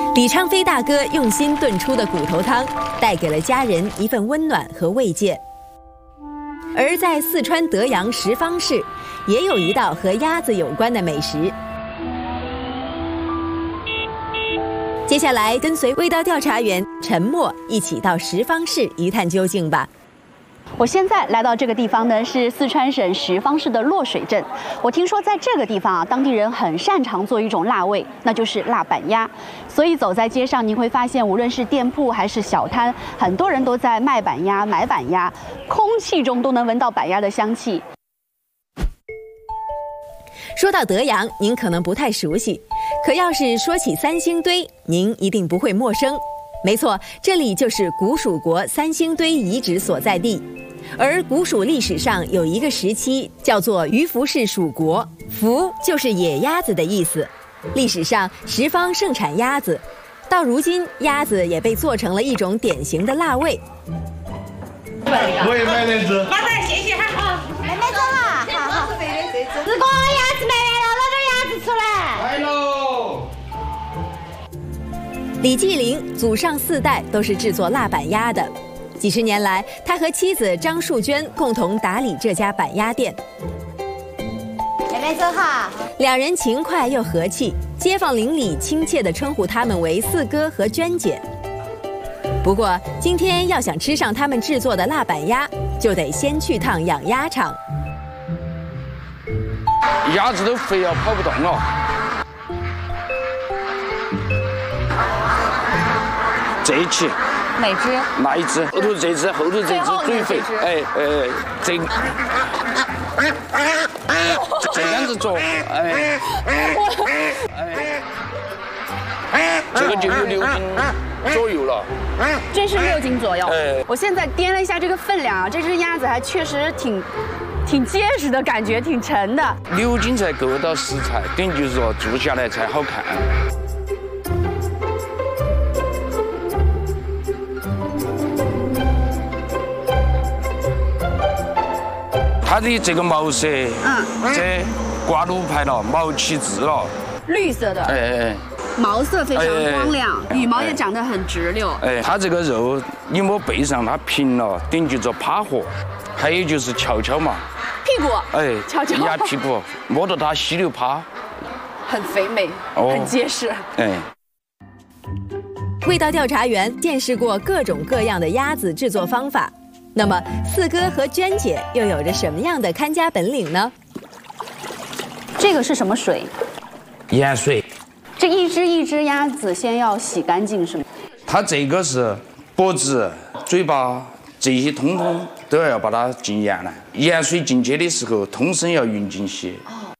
李昌飞大哥用心炖出的骨头汤，带给了家人一份温暖和慰藉。而在四川德阳什邡市，也有一道和鸭子有关的美食。接下来，跟随味道调查员陈默一起到什邡市一探究竟吧。 我现在来到这个地方呢，是四川省什邡市的洛水镇。我听说在这个地方啊，当地人很擅长做一种腊味，那就是腊板鸭。所以走在街上，您会发现，无论是店铺还是小摊，很多人都在卖板鸭、买板鸭，空气中都能闻到板鸭的香气。 说到德阳，您可能不太熟悉，可要是说起三星堆，您一定不会陌生。没错，这里就是古蜀国三星堆遗址所在地。而古蜀历史上有一个时期叫做鱼凫氏蜀国，凫就是野鸭子的意思。历史上什邡盛产鸭子，到如今鸭子也被做成了一种典型的腊味。 我也买2只。 马上谢谢哈。 妹妹走了，好。4个鸭子卖完了，拿点鸭子出来。 来喽！ 李继林祖上4代都是制作腊板鸭的。几十年来，他和妻子张树娟共同打理这家板鸭店。 妹妹走哈。 两人勤快又和气，街坊邻里亲切地称呼他们为四哥和娟姐。不过，今天要想吃上他们制作的腊板鸭，就得先去趟养鸭场。 鸭子都肥了，跑不动了。这一期。 哪只？ 哪一只？后头这只，后头这只最肥。这样子做，这个就有6斤左右了。 这是6斤左右。我现在掂了一下这个分量啊，这只鸭子还确实挺结实的感觉，挺沉的。 6斤才够到食材，等于就是说做下来才好看。它的这个毛色，这挂路牌了，毛起质了， 绿色的，毛色非常光亮，羽毛也长得很直溜。 它这个肉你摸背上它平了，等于就做趴活，还有就是翘翘嘛， 屁股，翘翘， 鸭屁股，摸到它稀溜趴， 很肥美，很结实。 味道调查员见识过各种各样的鸭子制作方法。那么，四哥和娟姐又有着什么样的看家本领呢？ 这个是什么水？ 盐水。 这一只鸭子先要洗干净是吗？ 它这个是脖子、嘴巴这些通通都要把它浸盐了。盐水进去的时候，通身要匀净些。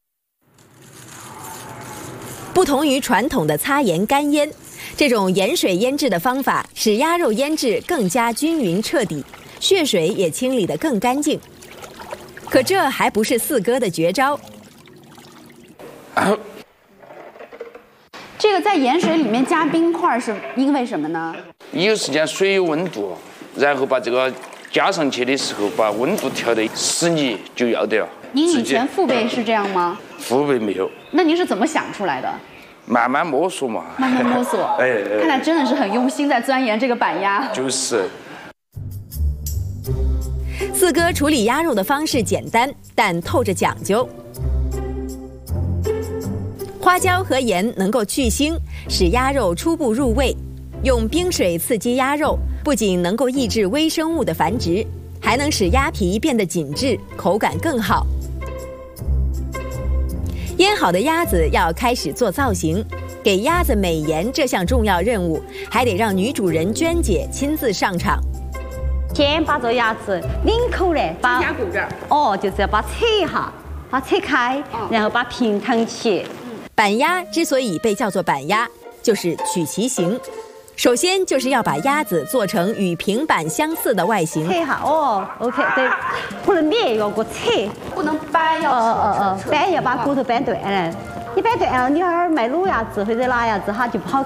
不同于传统的擦盐干腌，这种盐水腌制的方法使鸭肉腌制更加均匀彻底。血水也清理得更干净，可这还不是四哥的绝招。 这个在盐水里面加冰块是因为什么呢？ 有时间水有温度，然后把这个加上去的时候，把温度调得10泥就要得了。 您以前父辈是这样吗？ 父辈没有。 那您是怎么想出来的？ 慢慢摸索嘛。 慢慢摸索。看来真的是很用心在钻研这个板鸭。 就是。 四哥处理鸭肉的方式简单，但透着讲究。花椒和盐能够去腥，使鸭肉初步入味。用冰水刺激鸭肉，不仅能够抑制微生物的繁殖，还能使鸭皮变得紧致，口感更好。腌好的鸭子要开始做造型，给鸭子美颜这项重要任务，还得让女主人娟姐亲自上场。 先把这鸭子领口呢，把鸭骨这儿， 就是要把它扯一下，把它扯开，然后把平躺起。 板鸭之所以被叫做板鸭，就是取其形。首先就是要把鸭子做成与平板相似的外形。 扯一下，OK， 对，不能裂，要给我扯， 不能掰，要掰要把骨头掰断了。你掰断了，你要卖卤鸭子或者腊鸭子，它就不好